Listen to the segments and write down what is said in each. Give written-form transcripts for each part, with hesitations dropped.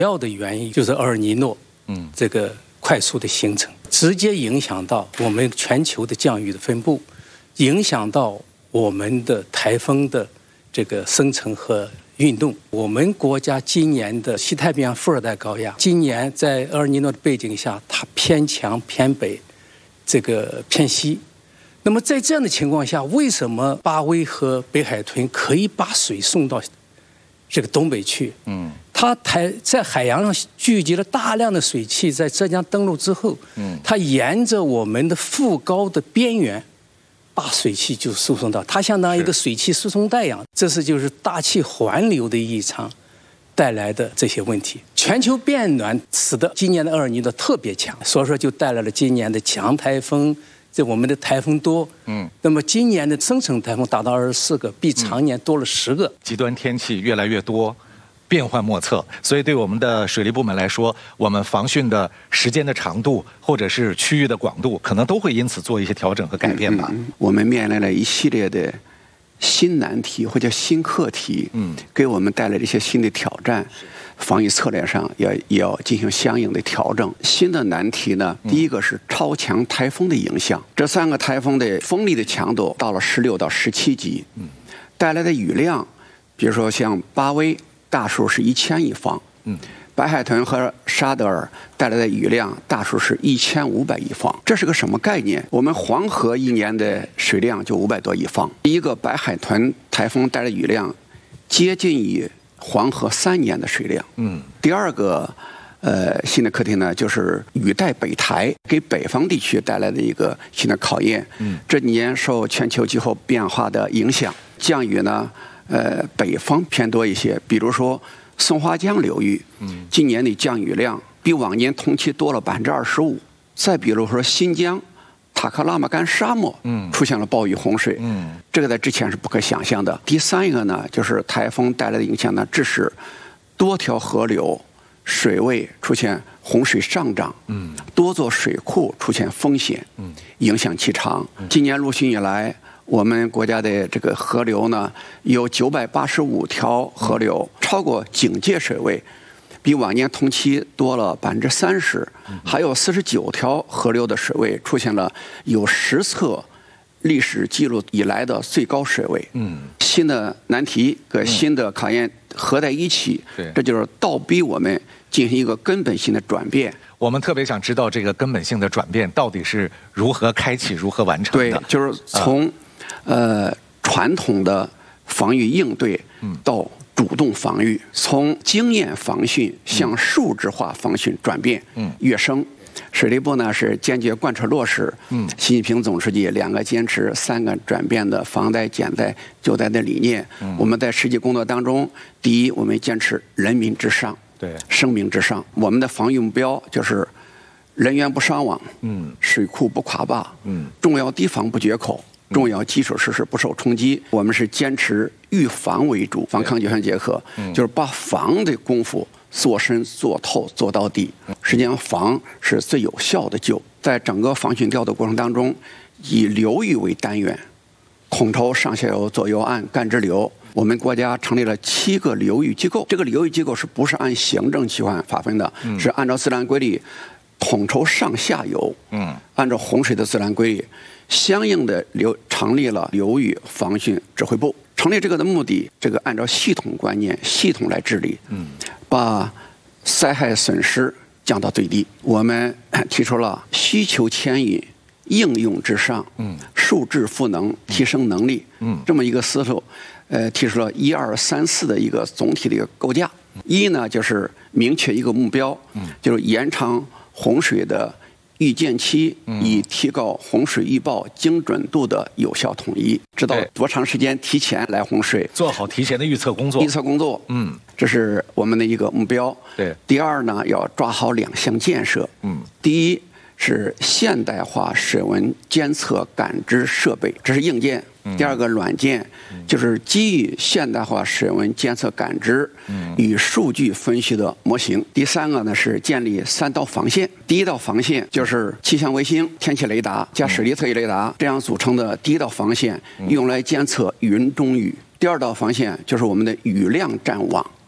要的原因就是厄尔尼诺，这个快速的形成，直接影响到我们全球的降雨的分布，影响到我们的台风的这个生成和运动。我们国家今年的西太平洋副热带高压，今年在厄尔尼诺的背景下，它偏强偏北，这个偏西。那么在这样的情况下，为什么巴威和北海豚可以把水送到这个东北去？它在海洋上聚集了大量的水汽，在浙江登陆之后，它沿着我们的副高的边缘，把水汽就输送到，它相当于一个水汽输送带一样。这是就是大气环流的异常带来的这些问题。全球变暖使得今年的厄尔尼诺特别强，所以说就带来了今年的强台风。这我们的台风多，那么今年的生成台风达到24个，比常年多了10个。 极端天气越来越多，变幻莫测，所以对我们的水利部门来说，我们防汛的时间的长度或者是区域的广度，可能都会因此做一些调整和改变吧。 我们面临了一系列的新难题或者新课题，给我们带来了一些新的挑战。防御策略上也要进行相应的调整。新的难题呢，第一个是超强台风的影响，这3个台风的风力的强度到了16到17级，带来的雨量，比如说像巴威大数是1000亿方，白海豚和沙德尔带来的雨量大数是1500亿方。这是个什么概念？我们黄河一年的水量就500多亿方，第一个白海豚台风带来的雨量接近于黄河3年的水量。第二个新的课题呢，就是雨带北抬，给北方地区带来的一个新的考验。这几年受全球气候变化的影响，降雨呢，北方偏多一些。比如说松花江流域，今年的降雨量比往年同期多了25%。再比如说新疆塔克拉玛干沙漠出现了暴雨洪水，这个在之前是不可想象的。第三一个呢，就是台风带来的影响呢，致使多条河流水位出现洪水上涨，多座水库出现风险，影响其长。今年陆续以来，我们国家的这个河流呢，有985条河流超过警戒水位，比往年同期多了30%，还有49条河流的水位出现了有10次历史记录以来的最高水位。新的难题和新的考验合在一起，这就是倒逼我们进行一个根本性的转变。 我们特别想知道这个根本性的转变到底是如何开启、如何完成的。 对，就是从传统的防御应对到主动防御，从经验防汛向数字化防汛转变跃升。水利部呢是坚决贯彻落实习近平总书记2个坚持3个转变的防灾减灾救灾的理念。我们在实际工作当中，第一，我们坚持人民至上，生命至上。我们的防御目标就是人员不伤亡，水库不垮坝，重要堤防不决口，重要基础设施不受冲击。我们是坚持预防为主，防抗救援结合，就是把防的功夫做深做透做到底。实际上防是最有效的救。在整个防汛调度过程当中，以流域为单元，统筹上下游左右岸干支流。我们国家成立了7个流域机构，这个流域机构是不是按行政机关划分的，是按照自然规律统筹上下游，按照洪水的自然规律，相应的成立了流域防汛指挥部。成立这个的目的，这个按照系统观念、系统来治理，把灾害损失降到最低。我们提出了需求牵引、应用至上、数字赋能、提升能力，这么一个思路。提出了1、2、3、4的一个总体的一个构架。一呢，就是明确一个目标，就是延长洪水的预见期，以提高洪水预报精准度的有效统一，知道多长时间提前来洪水， 做好提前的预测工作。 这是我们的一个目标。第二呢，要抓好2项建设。第一是现代化水文监测感知设备，这是硬件。第二个软件就是基于现代化水文监测感知与数据分析的模型。第三个呢是建立3道防线。第一道防线就是气象卫星、天气雷达加水利特异雷达这样组成的第一道防线，用来监测云中雨。第二道防线就是我们的雨量战网，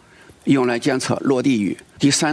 用来监测落地雨。第三